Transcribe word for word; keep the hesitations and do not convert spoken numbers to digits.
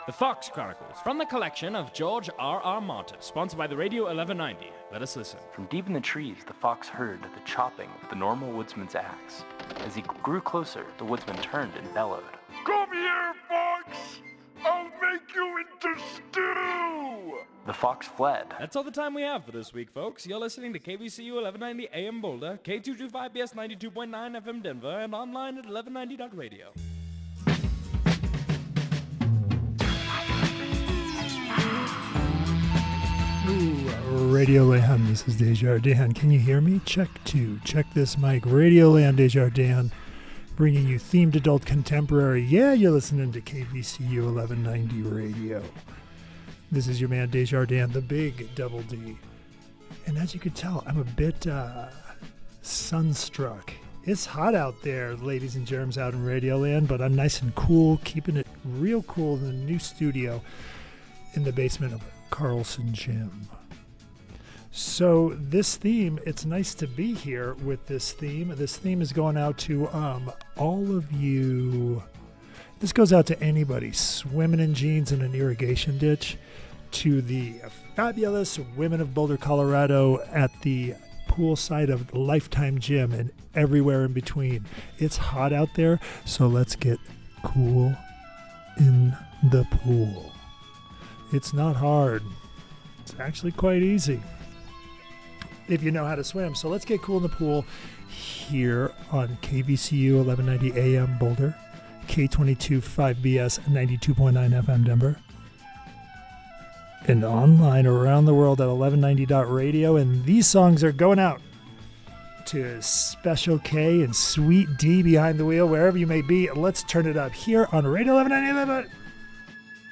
The Fox Chronicles, from the collection of George R R. Martin, sponsored by the Radio eleven ninety. Let us listen. From deep in the trees, the fox heard the chopping of the normal woodsman's axe. As he grew closer, the woodsman turned and bellowed. Come here, fox! I'll make you into stew! The fox fled. That's all the time we have for this week, folks. You're listening to K V C U eleven ninety A M Boulder, K two twenty-five B S ninety-two point nine F M Denver, and online at eleven ninety dot radio. Radio Land, this is Desjardins. Can you hear me? Check two. Check this mic. Radio Land, Desjardins, bringing you themed adult contemporary. Yeah, you're listening to K V C U eleven ninety radio. This is your man Desjardins, the big double D. And as you can tell, I'm a bit uh, sunstruck. It's hot out there, ladies and germs, out in Radio Land, but I'm nice and cool, keeping it real cool in the new studio in the basement of Carlson Gym. So this theme, it's nice to be here with this theme. This theme is going out to um, all of you. This goes out to anybody swimming in jeans in an irrigation ditch, to the fabulous women of Boulder, Colorado at the poolside of Lifetime Gym and everywhere in between. It's hot out there, so let's get cool in the pool. It's not hard. It's actually quite easy if you know how to swim. So let's get cool in the pool here on K V C U eleven ninety A M Boulder, K twenty-two point five B S ninety-two point nine F M Denver, and online around the world at eleven ninety dot radio. And these songs are going out to Special K and Sweet D behind the wheel, wherever you may be. Let's turn it up here on Radio eleven ninety.